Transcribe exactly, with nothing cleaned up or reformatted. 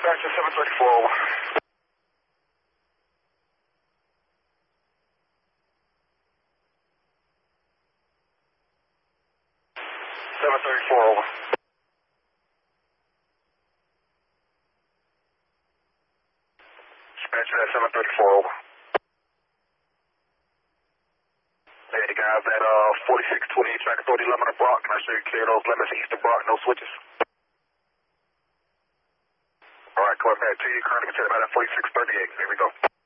Dispatcher seven thirty-four, over. seven thirty-four, over. Dispatcher at seven thirty-four, over. Hey, the guys at uh, forty-six twenty Track Authority Lemon Brock. Can I show you clear those lemons east of Brock, no switches? All right, coming back to you. Currently, about at forty-six thirty-eight. Here we go.